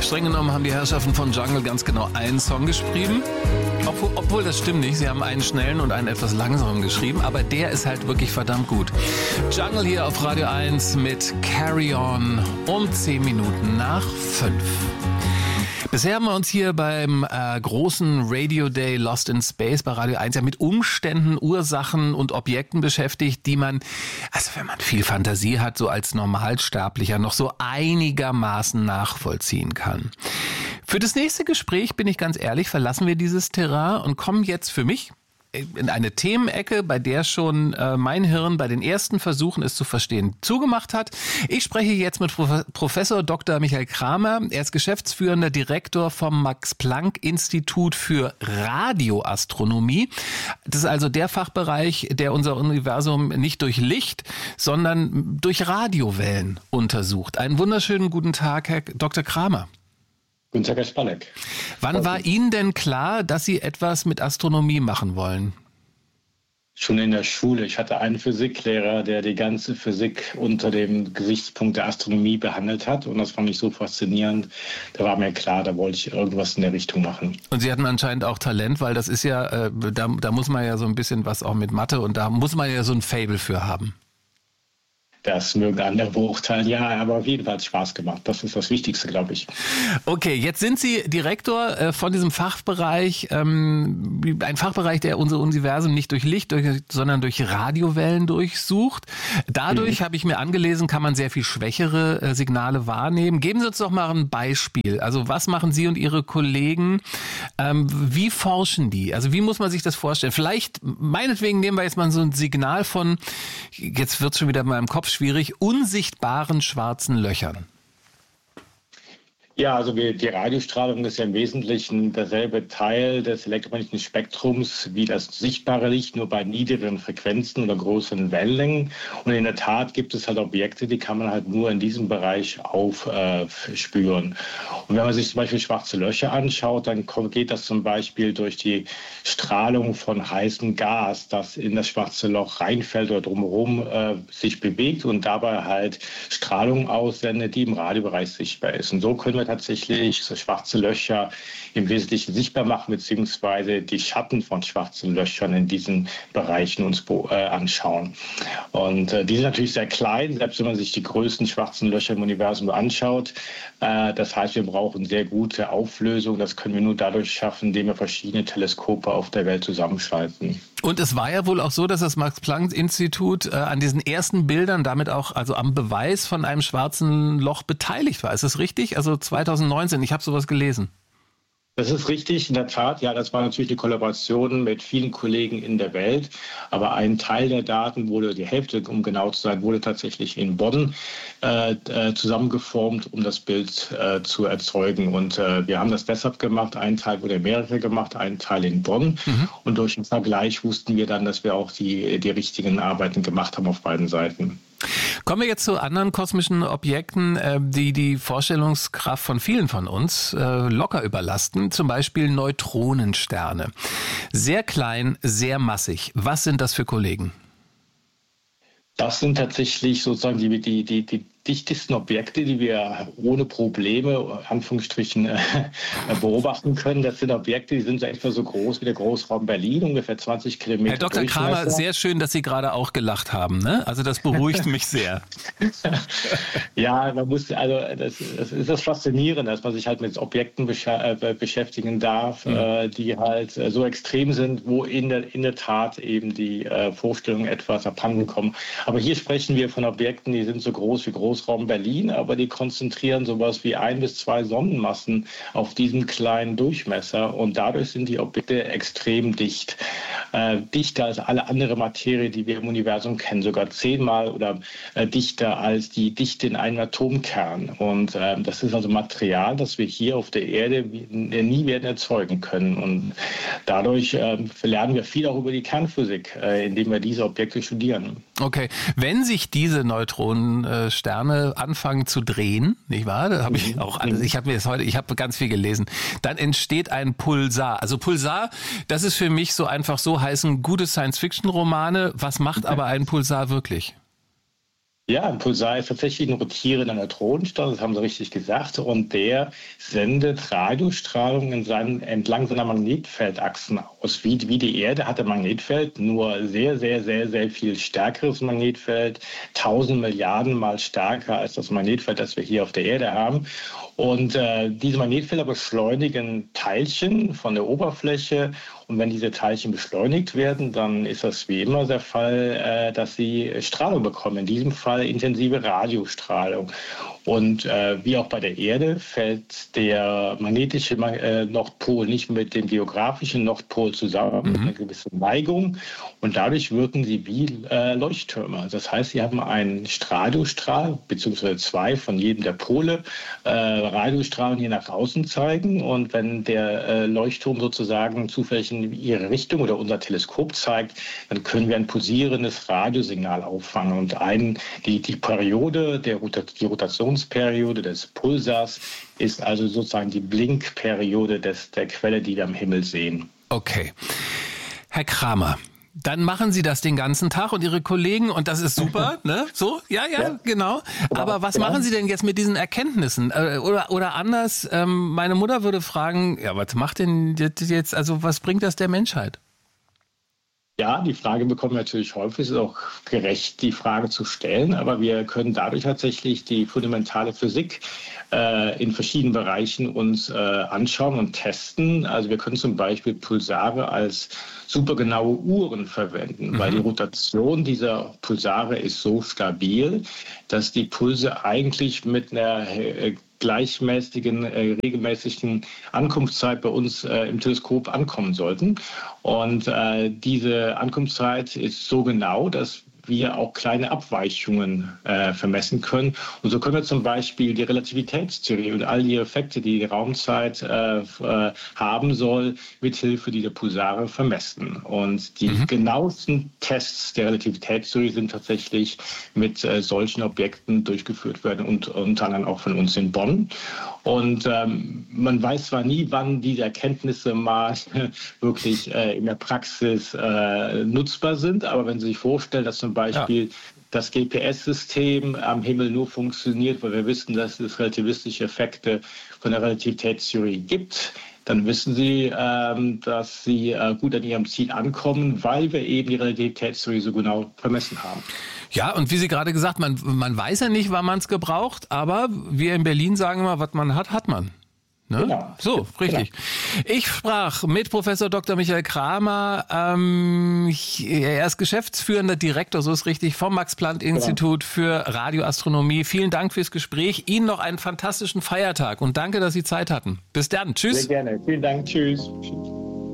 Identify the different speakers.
Speaker 1: Streng genommen haben die Herrschaften von Jungle ganz genau einen Song geschrieben. Obwohl, das stimmt nicht. Sie haben einen schnellen und einen etwas langsamen geschrieben, aber der ist halt wirklich verdammt gut. Jungle hier auf Radio 1 mit Carry On um 10 Minuten nach 5. Bisher haben wir uns hier beim großen Radio Day Lost in Space bei Radio 1 ja mit Umständen, Ursachen und Objekten beschäftigt, die man, also wenn man viel Fantasie hat, so als Normalsterblicher noch so einigermaßen nachvollziehen kann. Für das nächste Gespräch, bin ich ganz ehrlich, verlassen wir dieses Terrain und kommen jetzt für mich in eine Themenecke, bei der schon mein Hirn bei den ersten Versuchen, es zu verstehen, zugemacht hat. Ich spreche jetzt mit Professor Dr. Michael Kramer. Er ist geschäftsführender Direktor vom Max-Planck-Institut für Radioastronomie. Das ist also der Fachbereich, der unser Universum nicht durch Licht, sondern durch Radiowellen untersucht. Einen wunderschönen guten Tag, Herr Dr. Kramer.
Speaker 2: Guten Tag, Herr Spalleck.
Speaker 1: Wann war Ihnen denn klar, dass Sie etwas mit Astronomie machen wollen?
Speaker 2: Schon in der Schule. Ich hatte einen Physiklehrer, der die ganze Physik unter dem Gesichtspunkt der Astronomie behandelt hat. Und das fand ich so faszinierend. Da war mir klar, da wollte ich irgendwas in der Richtung machen.
Speaker 1: Und Sie hatten anscheinend auch Talent, weil das ist ja, da muss man ja so ein bisschen was auch mit Mathe und da muss man ja so ein Faible für haben.
Speaker 2: Das mögen andere beurteilen, ja, aber auf jeden Fall hat es Spaß gemacht. Das ist das Wichtigste, glaube ich.
Speaker 1: Okay, jetzt sind Sie Direktor von diesem Fachbereich, ein Fachbereich, der unser Universum nicht durch Licht, sondern durch Radiowellen durchsucht. Dadurch, habe ich mir angelesen, kann man sehr viel schwächere Signale wahrnehmen. Geben Sie uns doch mal ein Beispiel. Also was machen Sie und Ihre Kollegen? Wie forschen die? Also wie muss man sich das vorstellen? Vielleicht, meinetwegen nehmen wir jetzt mal so ein Signal von, jetzt wird es schon wieder in meinem Kopf schwierig, unsichtbaren schwarzen Löchern.
Speaker 2: Ja, also die Radiostrahlung ist ja im Wesentlichen derselbe Teil des elektromagnetischen Spektrums wie das sichtbare Licht, nur bei niedrigeren Frequenzen oder größeren Wellenlängen. Und in der Tat gibt es halt Objekte, die kann man halt nur in diesem Bereich aufspüren. Und wenn man sich zum Beispiel schwarze Löcher anschaut, dann geht das zum Beispiel durch die Strahlung von heißem Gas, das in das schwarze Loch reinfällt oder drumherum sich bewegt und dabei halt Strahlung aussendet, die im Radiobereich sichtbar ist. Und so können wir tatsächlich so schwarze Löcher im Wesentlichen sichtbar machen, beziehungsweise die Schatten von schwarzen Löchern in diesen Bereichen uns anschauen. Und die sind natürlich sehr klein, selbst wenn man sich die größten schwarzen Löcher im Universum anschaut. Das heißt, wir brauchen sehr gute Auflösung. Das können wir nur dadurch schaffen, indem wir verschiedene Teleskope auf der Welt zusammenschalten.
Speaker 1: Und es war ja wohl auch so, dass das Max-Planck-Institut an diesen ersten Bildern, damit auch also am Beweis von einem schwarzen Loch beteiligt war. Ist das richtig? Also 2019, ich habe sowas gelesen.
Speaker 2: Das ist richtig, in der Tat. Ja, das war natürlich eine Kollaboration mit vielen Kollegen in der Welt. Aber ein Teil der Daten wurde, die Hälfte, um genau zu sein, wurde tatsächlich in Bonn zusammengeformt, um das Bild zu erzeugen. Und wir haben das deshalb gemacht. Ein Teil wurde in Amerika gemacht, ein Teil in Bonn. Und durch den Vergleich wussten wir dann, dass wir auch die richtigen Arbeiten gemacht haben auf beiden Seiten.
Speaker 1: Kommen wir jetzt zu anderen kosmischen Objekten, die die Vorstellungskraft von vielen von uns locker überlasten. Zum Beispiel Neutronensterne. Sehr klein, sehr massig. Was sind das für Kollegen?
Speaker 2: Das sind tatsächlich sozusagen die dichtesten Objekte, die wir ohne Probleme, Anführungsstrichen, beobachten können. Das sind Objekte, die sind etwa so groß wie der Großraum Berlin, ungefähr 20 Kilometer.
Speaker 1: Herr Dr. Kramer, sehr schön, dass Sie gerade auch gelacht haben, ne? Also das beruhigt mich sehr.
Speaker 2: Ja, man muss, also das ist das Faszinierende, dass man sich halt mit Objekten beschäftigen darf, die halt so extrem sind, wo in der Tat eben die Vorstellungen etwas abhanden kommen. Aber hier sprechen wir von Objekten, die sind so groß wie Großraum Berlin, aber die konzentrieren sowas wie 1 bis 2 Sonnenmassen auf diesen kleinen Durchmesser und dadurch sind die Objekte extrem dicht. Dichter als alle andere Materie, die wir im Universum kennen, sogar 10-mal oder dichter als die Dichte in einem Atomkern. Und das ist also Material, das wir hier auf der Erde nie werden erzeugen können. Und dadurch lernen wir viel auch über die Kernphysik, indem wir diese Objekte studieren.
Speaker 1: Okay, wenn sich diese Neutronensterne anfangen zu drehen, nicht wahr? Da habe ich auch alles. Ich habe ganz viel gelesen. Dann entsteht ein Pulsar. Also Pulsar, das ist für mich so einfach so heißen gute Science-Fiction-Romane. Was macht aber ein Pulsar wirklich?
Speaker 2: Ja, ein Pulsar ist tatsächlich ein rotierender Neutronenstern, das haben Sie richtig gesagt. Und der sendet Radiostrahlung entlang seiner Magnetfeldachsen aus. Wie die Erde hat ein Magnetfeld, nur sehr, sehr, sehr, sehr viel stärkeres Magnetfeld, 1000 Milliarden Mal stärker als das Magnetfeld, das wir hier auf der Erde haben. Und diese Magnetfelder beschleunigen Teilchen von der Oberfläche. Und wenn diese Teilchen beschleunigt werden, dann ist das wie immer der Fall, dass sie Strahlung bekommen. In diesem Fall intensive Radiostrahlung. Und wie auch bei der Erde fällt der magnetische Nordpol nicht mit dem geografischen Nordpol zusammen, mit einer gewissen Neigung. Und dadurch wirken sie wie Leuchttürme. Das heißt, sie haben einen Radiostrahl, beziehungsweise zwei von jedem der Pole, Radiostrahlen hier nach außen zeigen. Und wenn der Leuchtturm sozusagen zufällig in ihre Richtung oder unser Teleskop zeigt, dann können wir ein pulsierendes Radiosignal auffangen. Und die Periode, die Rotationsperiode des Pulsars ist also sozusagen die Blinkperiode der Quelle, die wir am Himmel sehen.
Speaker 1: Okay. Herr Kramer, dann machen Sie das den ganzen Tag und Ihre Kollegen und das ist super, ne? So? Ja, genau. Aber was machen Sie denn jetzt mit diesen Erkenntnissen? Oder anders, meine Mutter würde fragen, ja, was macht denn jetzt, also was bringt das der Menschheit?
Speaker 2: Ja, die Frage bekommen wir natürlich häufig. Es ist auch gerecht, die Frage zu stellen. Aber wir können dadurch tatsächlich die fundamentale Physik in verschiedenen Bereichen uns anschauen und testen. Also wir können zum Beispiel Pulsare als supergenaue Uhren verwenden, weil die Rotation dieser Pulsare ist so stabil, dass die Pulse eigentlich mit einer gleichmäßigen, regelmäßigen Ankunftszeit bei uns im Teleskop ankommen sollten. Und diese Ankunftszeit ist so genau, dass wir auch kleine Abweichungen vermessen können. Und so können wir zum Beispiel die Relativitätstheorie und all die Effekte, die die Raumzeit haben soll, mithilfe dieser Pulsare vermessen. Und die genauesten Tests der Relativitätstheorie sind tatsächlich mit solchen Objekten durchgeführt werden und unter anderem auch von uns in Bonn. Und man weiß zwar nie, wann diese Erkenntnisse mal wirklich in der Praxis nutzbar sind, aber wenn Sie sich vorstellen, dass zum Beispiel das GPS-System am Himmel nur funktioniert, weil wir wissen, dass es relativistische Effekte von der Relativitätstheorie gibt, dann wissen Sie, dass Sie gut an Ihrem Ziel ankommen, weil wir eben die Relativitätstheorie so genau vermessen haben.
Speaker 1: Ja, und wie Sie gerade gesagt, man weiß ja nicht, wann man es gebraucht, aber wir in Berlin sagen immer, was man hat, hat man. Ne? Genau. So, richtig. Genau. Ich sprach mit Professor Dr. Michael Kramer. Er ist geschäftsführender Direktor, so ist richtig, vom Max-Planck-Institut für Radioastronomie. Vielen Dank fürs Gespräch. Ihnen noch einen fantastischen Feiertag und danke, dass Sie Zeit hatten. Bis dann. Tschüss.
Speaker 2: Sehr gerne. Vielen Dank. Tschüss.